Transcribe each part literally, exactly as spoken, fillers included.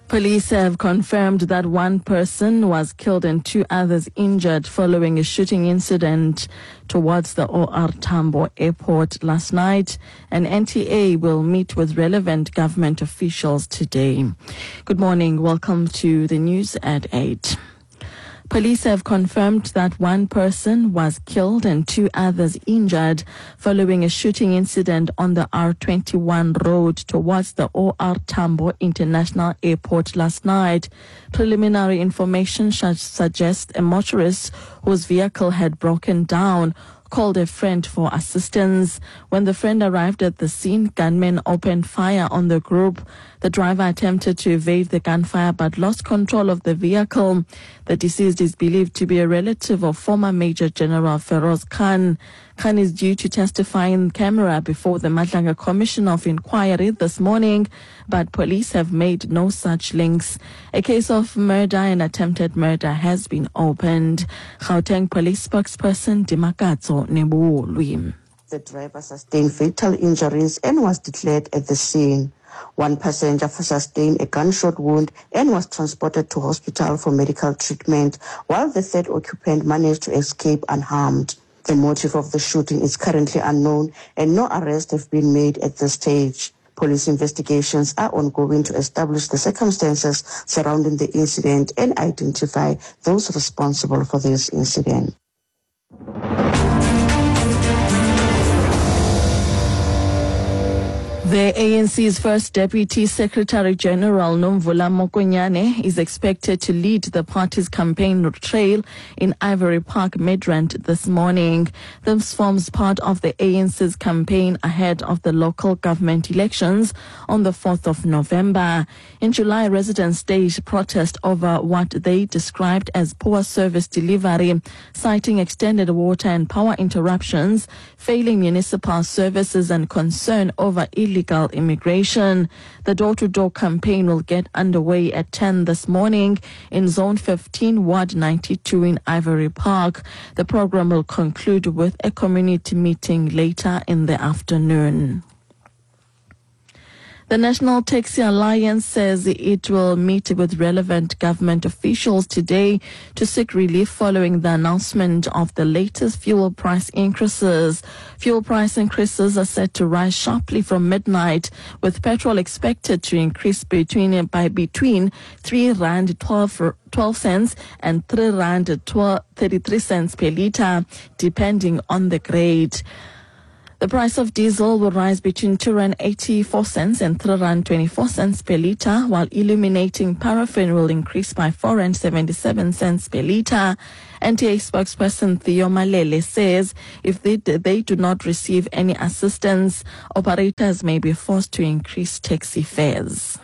Police have confirmed that one person was killed and two others injured following a shooting incident towards the O R Tambo airport last night. An N T A will meet with relevant government officials today. Good morning. Welcome to the news at eight. Police have confirmed that one person was killed and two others injured following a shooting incident on the R twenty-one road towards the O R Tambo International Airport last night. Preliminary information suggests a motorist whose vehicle had broken down called a friend for assistance. When the friend arrived at the scene, gunmen opened fire on the group. The driver attempted to evade the gunfire but lost control of the vehicle. The deceased is believed to be a relative of former Major General Feroz Khan. Khan is due to testify in camera before the Madlanga Commission of Inquiry this morning, but police have made no such links. A case of murder and attempted murder has been opened. Gauteng Police spokesperson Dimakatso Nebulwi. The driver sustained fatal injuries and was declared at the scene. One passenger sustained a gunshot wound and was transported to hospital for medical treatment, while the third occupant managed to escape unharmed. The motive of the shooting is currently unknown and no arrests have been made at this stage. Police investigations are ongoing to establish the circumstances surrounding the incident and identify those responsible for this incident. The A N C's first Deputy Secretary General, Nomvula Mokonyane, is expected to lead the party's campaign trail in Ivory Park, Midrand this morning. This forms part of the A N C's campaign ahead of the local government elections on the fourth of November. In July, residents staged protest over what they described as poor service delivery, citing extended water and power interruptions, failing municipal services and concern over illegal Illegal immigration. The door-to-door campaign will get underway at ten this morning in Zone fifteen, Ward ninety-two in Ivory Park. The program will conclude with a community meeting later in the afternoon. The National Taxi Alliance says it will meet with relevant government officials today to seek relief following the announcement of the latest fuel price increases. Fuel price increases are set to rise sharply from midnight, with petrol expected to increase between by between three rand twelve cents and three rand thirty-three cents per litre, depending on the grade. The price of diesel will rise between two rand eighty-four cents and three rand twenty-four cents per litre, while illuminating paraffin will increase by four rand seventy-seven cents per litre. N T A spokesperson Theo Malele says if they, they do not receive any assistance, operators may be forced to increase taxi fares.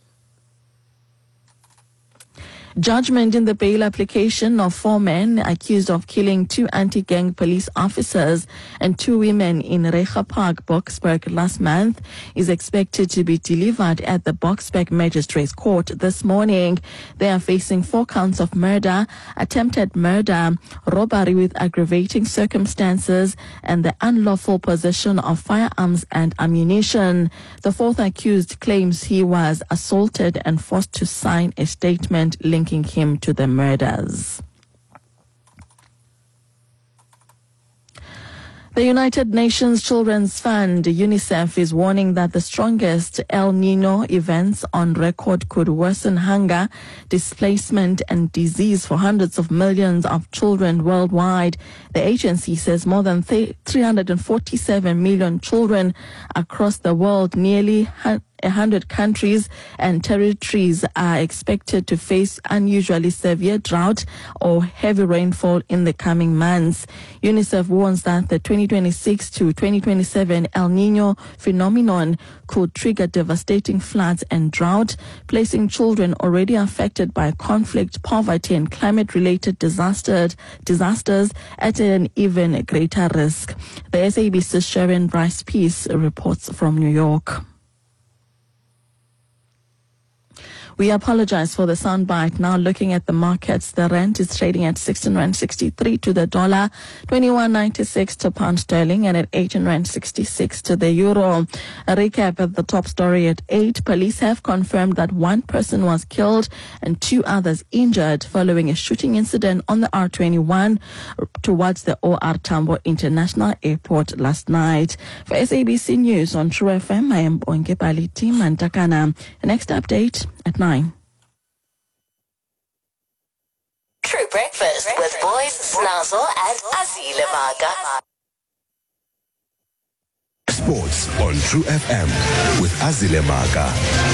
Judgment in the bail application of four men accused of killing two anti-gang police officers and two women in Reiger Park, Boksburg last month is expected to be delivered at the Boksburg Magistrates Court this morning. They are facing four counts of murder, attempted murder, robbery with aggravating circumstances, and the unlawful possession of firearms and ammunition. The fourth accused claims he was assaulted and forced to sign a statement linking him to the murders. The United Nations Children's Fund, UNICEF, is warning that the strongest El Nino events on record could worsen hunger, displacement, and disease for hundreds of millions of children worldwide. The agency says more than three hundred forty-seven million children across the world, nearly one hundred countries and territories, are expected to face unusually severe drought or heavy rainfall in the coming months. UNICEF warns that the twenty twenty-six to twenty twenty-seven El Nino phenomenon could trigger devastating floods and drought, placing children already affected by conflict, poverty, and climate-related disasters, disasters at an even greater risk. The S A B C's Sharon Bryce Peace reports from New York. We apologize for the soundbite. Now looking at the markets, the rand is trading at sixteen rand sixty-three to the dollar, twenty-one ninety-six to pound sterling, and at eighteen rand sixty-six to the euro. A recap at the top story at eight. Police have confirmed that one person was killed and two others injured following a shooting incident on the R twenty-one towards the O R Tambo International Airport last night. For S A B C News on True F M, I am Bonke Paliti Mantakana. The next update at nine. True Breakfast with Boys Snazo and Azile Maga. Sports on True F M with Azile Maga.